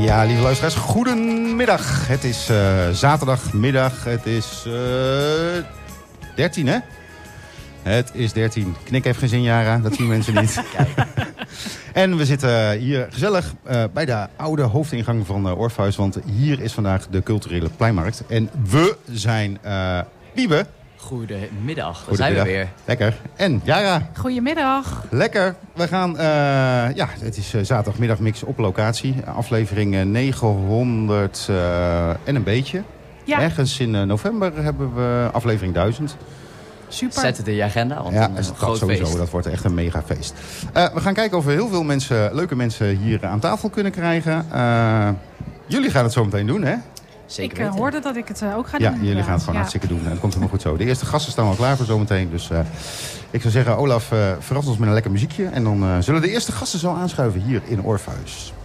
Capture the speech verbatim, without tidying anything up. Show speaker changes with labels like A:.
A: Ja, lieve luisteraars, goedemiddag. Het is uh, zaterdagmiddag. Het is uh, dertien, hè? Het is dertien. Knik heeft geen zin, Jara. Dat zien mensen niet. Kijk. En we zitten hier gezellig uh, bij de oude hoofdingang van uh, Orpheus. Want hier is vandaag de culturele pleinmarkt. En we zijn uh, Wiebe.
B: Goedemiddag, daar zijn we weer.
A: Lekker. En Jara.
C: Goedemiddag.
A: Lekker. We gaan, uh, ja, het is uh, zaterdagmiddagmix op locatie. Aflevering uh, negenhonderd uh, en een beetje. Ja. Ergens in uh, november hebben we aflevering duizend.
C: Super.
B: Zet het in je agenda, want
A: ja,
B: een, een
A: dat
B: groot
A: sowieso.
B: feest.
A: Dat wordt echt een mega feest. Uh, we gaan kijken of we heel veel mensen, leuke mensen hier aan tafel kunnen krijgen. Uh, jullie gaan het zo meteen doen, hè?
B: Zeker
C: ik uh, hoorde dat ik het uh, ook ga
A: ja,
C: doen.
A: Jullie
C: ja,
A: gaan het gewoon
C: ja.
A: hartstikke doen. En dat komt helemaal goed zo. De eerste gasten staan al klaar voor zometeen. Dus uh, ik zou zeggen, Olaf, uh, verrast ons met een lekker muziekje. En dan uh, zullen de eerste gasten zo aanschuiven hier in Orpheus.